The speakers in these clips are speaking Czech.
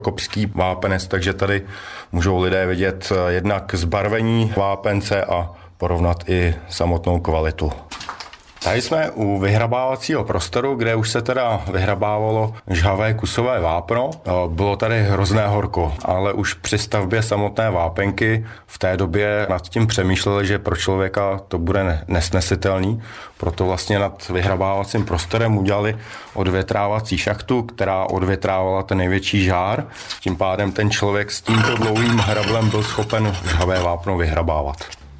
kopský vápenec, takže tady můžou lidé vidět jednak zbarvení vápence a porovnat i samotnou kvalitu. Tady jsme u vyhrabávacího prostoru, kde už se teda vyhrabávalo žhavé kusové vápno. Bylo tady hrozné horko, ale už při stavbě samotné vápenky v té době nad tím přemýšleli, že pro člověka to bude nesnesitelný. Proto vlastně nad vyhrabávacím prostorem udělali odvětrávací šachtu, která odvětrávala ten největší žár. Tím pádem ten člověk s tímto dlouhým hrablem byl schopen žhavé vápno vyhrabávat.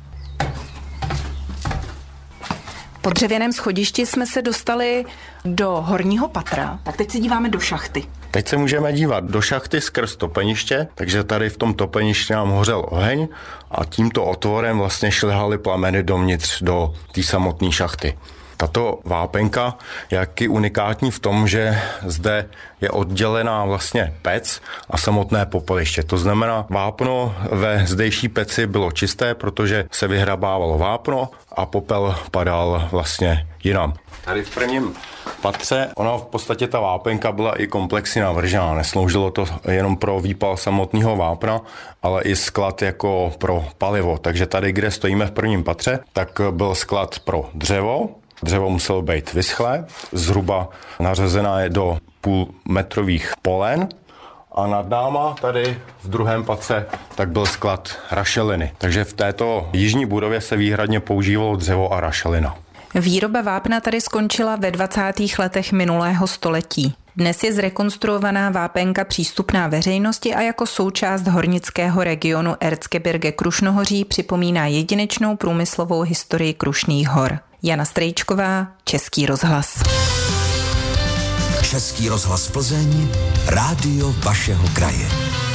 Po dřevěném schodišti jsme se dostali do horního patra. Tak teď se díváme do šachty. Teď se můžeme dívat do šachty skrz topeniště, takže tady v tom topeništi nám hořel oheň a tímto otvorem vlastně šlehaly plameny dovnitř do té samotné šachty. Tato vápenka je jaký unikátní v tom, že zde je oddělená vlastně pec a samotné popeliště. To znamená, vápno ve zdejší peci bylo čisté, protože se vyhrabávalo vápno a popel padal vlastně jinam. Tady v prvním patře, ona v podstatě ta vápenka byla i komplexně navržená. Nesloužilo to jenom pro výpal samotného vápna, ale i sklad jako pro palivo. Takže tady, kde stojíme v prvním patře, tak byl sklad pro dřevo. Dřevo muselo být vyschlé, zhruba nařezená je do půlmetrových polen a nad náma tady v druhém patře tak byl sklad rašeliny. Takže v této jižní budově se výhradně používalo dřevo a rašelina. Výroba vápna tady skončila ve 20. letech minulého století. Dnes je zrekonstruovaná vápenka přístupná veřejnosti a jako součást hornického regionu Erzgebirge-Krušnohoří připomíná jedinečnou průmyslovou historii Krušných hor. Jana Strejčková, Český rozhlas. Český rozhlas Plzeň, rádio vašeho kraje.